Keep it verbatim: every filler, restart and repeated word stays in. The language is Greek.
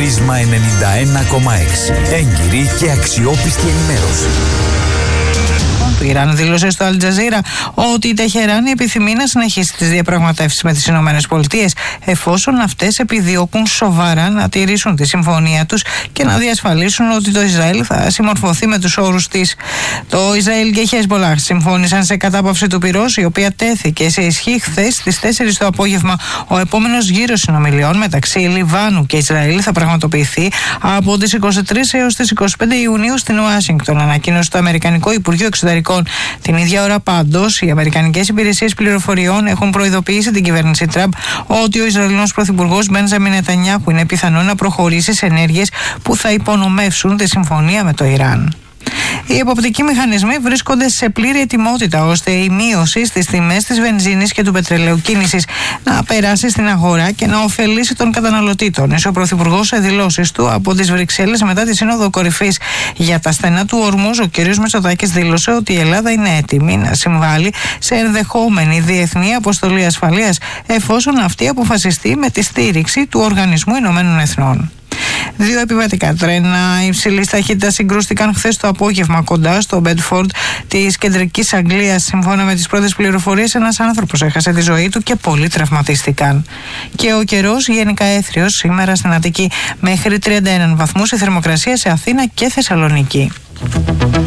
Πρίσμα ενενήντα ένα κόμμα έξι. Έγκυρη και αξιόπιστη ενημέρωση. Το Ιράν δήλωσε στο Αλ Τζαζίρα ότι η Τεχεράνη επιθυμεί να συνεχίσει τις διαπραγματεύσεις με τις Ηνωμένες Πολιτείες, εφόσον αυτές επιδιώκουν σοβαρά να τηρήσουν τη συμφωνία τους και να διασφαλίσουν ότι το Ισραήλ θα συμμορφωθεί με τους όρους της. Το Ισραήλ και η Χεσμπολάχ συμφώνησαν σε κατάπαυση του πυρός, η οποία τέθηκε σε ισχύ χθες στις τέσσερις το απόγευμα. Ο επόμενος γύρος συνομιλιών μεταξύ Λιβάνου και Ισραήλ θα πραγματοποιηθεί από τις είκοσι τρεις έως τις είκοσι πέντε Ιουνίου στην Ουάσιγκτον, ανακοίνωσε το Αμερικανικό Υπουργείο Εξωτερικών. Την ίδια ώρα, πάντως, οι αμερικανικές υπηρεσίες πληροφοριών έχουν προειδοποιήσει την κυβέρνηση Τραμπ ότι ο Ισραηλινός πρωθυπουργός Μπέντζαμιν Νετανιάχου είναι πιθανό να προχωρήσει σε ενέργειες που θα υπονομεύσουν τη συμφωνία με το Ιράν. Οι εποπτικοί μηχανισμοί βρίσκονται σε πλήρη ετοιμότητα ώστε η μείωση στις τιμές της βενζίνης και του πετρελαίου κίνησης να περάσει στην αγορά και να ωφελήσει τον καταναλωτή. Τόνισε ο Πρωθυπουργός σε δηλώσεις του από τις Βρυξέλλες μετά τη Σύνοδο Κορυφής για τα στενά του Ορμούζ. Ο κ. Μητσοτάκης δήλωσε ότι η Ελλάδα είναι έτοιμη να συμβάλλει σε ενδεχόμενη διεθνή αποστολή ασφαλείας, εφόσον αυτή αποφασιστεί με τη στήριξη του Οργανισμού Ηνωμένων Εθνών. Δύο επιβατικά τρένα υψηλής ταχύτητας συγκρούστηκαν χθες το απόγευμα κοντά στο Μπέντφορντ της κεντρικής Αγγλίας. Σύμφωνα με τις πρώτες πληροφορίες, ένας άνθρωπος έχασε τη ζωή του και πολλοί τραυματίστηκαν. Και ο καιρός γενικά έθριος σήμερα στην Αττική, μέχρι τριάντα ένα βαθμούς η θερμοκρασία σε Αθήνα και Θεσσαλονίκη.